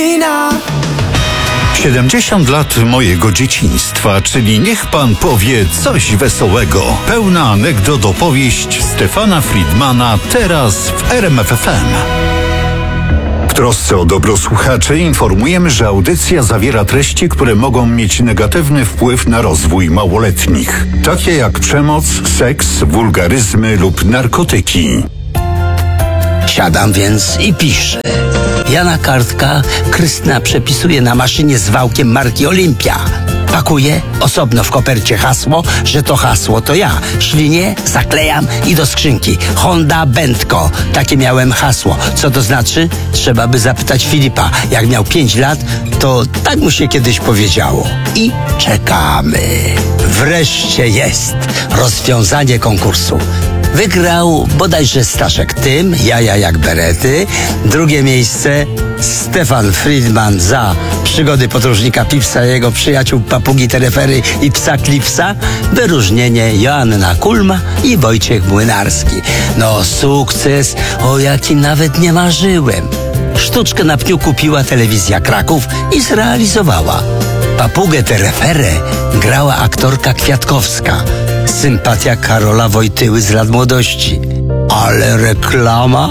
70 lat mojego dzieciństwa, czyli niech pan powie coś wesołego. Pełna anegdot opowieść Stefana Friedmana teraz w RMF FM. W trosce o dobro słuchaczy informujemy, że audycja zawiera treści, które mogą mieć negatywny wpływ na rozwój małoletnich, takie jak przemoc, seks, wulgaryzmy lub narkotyki. Siadam więc i piszę. Jana Kartka Krystyna przepisuje na maszynie z wałkiem marki Olimpia. Pakuję osobno w kopercie hasło, że to hasło to ja. Ślinię, zaklejam i do skrzynki. Honda Bentko. Takie miałem hasło. Co to znaczy? Trzeba by zapytać Filipa. Jak miał 5 lat, to tak mu się kiedyś powiedziało. I czekamy. Wreszcie jest rozwiązanie konkursu. Wygrał bodajże Staszek Tym, jaja jak berety. Drugie miejsce Stefan Friedman za przygody podróżnika Pipsa, jego przyjaciół papugi Terefery i psa Klipsa. Wyróżnienie Joanna Kulma i Wojciech Młynarski. No sukces, o jakim nawet nie marzyłem. Sztuczkę na pniu kupiła Telewizja Kraków i zrealizowała. Papugę Tereferę grała aktorka Kwiatkowska. Sympatia Karola Wojtyły z lat młodości. Ale reklama?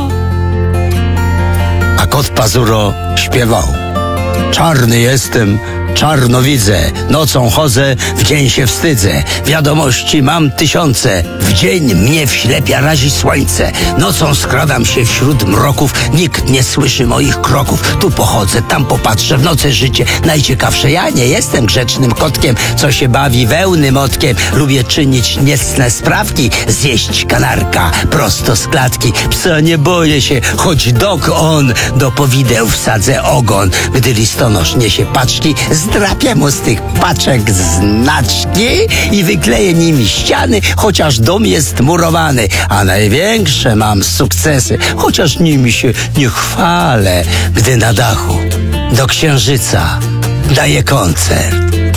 A kot Pazuro śpiewał. Czarny jestem, czarno widzę, nocą chodzę, w dzień się wstydzę. Wiadomości mam tysiące, w dzień mnie wślepia razi słońce. Nocą skradam się wśród mroków, nikt nie słyszy moich kroków. Tu pochodzę, tam popatrzę, w nocy życie najciekawsze. Ja nie jestem grzecznym kotkiem, co się bawi wełny motkiem. Lubię czynić niecne sprawki, zjeść kanarka prosto z klatki. Psa nie boję się, choć dog on, do powideł wsadzę ogon. Gdy listonosz niesie paczki, zdrapię mu z tych paczek znaczki i wykleję nimi ściany, chociaż dom jest murowany. A największe mam sukcesy, chociaż nimi się nie chwalę, gdy na dachu do Księżyca daję koncert.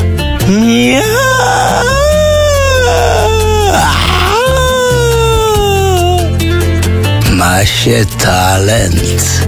Ma się talent.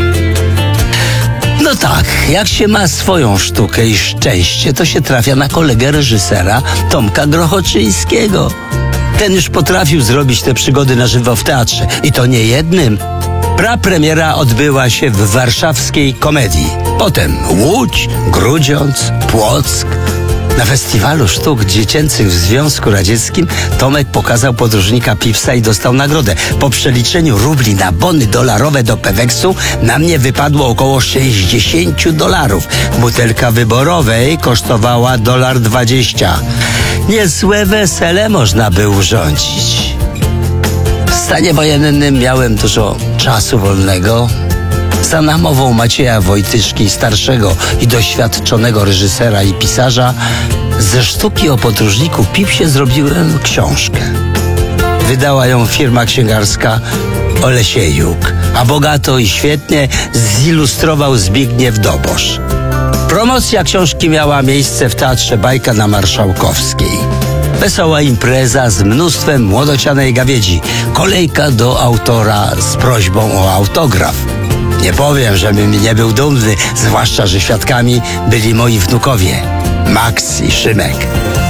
No tak, jak się ma swoją sztukę i szczęście, to się trafia na kolegę reżysera Tomka Grochoczyńskiego. Ten już potrafił zrobić te przygody na żywo w teatrze. I to nie jednym. Prapremiera odbyła się w warszawskiej Komedii. Potem Łódź, Grudziądz, Płock. Na Festiwalu Sztuk Dziecięcych w Związku Radzieckim Tomek pokazał podróżnika Pipsa i dostał nagrodę. Po przeliczeniu rubli na bony dolarowe do Peweksu na mnie wypadło około $60. Butelka wyborowej kosztowała $1,20. Niezłe wesele można by urządzić. W stanie wojennym miałem dużo czasu wolnego. Za namową Macieja Wojtyszki, starszego i doświadczonego reżysera i pisarza, ze sztuki o podróżniku Pipsie zrobiłem książkę. Wydała ją firma księgarska Olesiejuk, a bogato i świetnie zilustrował Zbigniew Dobosz. Promocja książki miała miejsce w Teatrze Bajka na Marszałkowskiej. Wesoła impreza z mnóstwem młodocianej gawiedzi. Kolejka do autora z prośbą o autograf. Nie powiem, żebym nie był dumny, zwłaszcza, że świadkami byli moi wnukowie, Max i Szymek.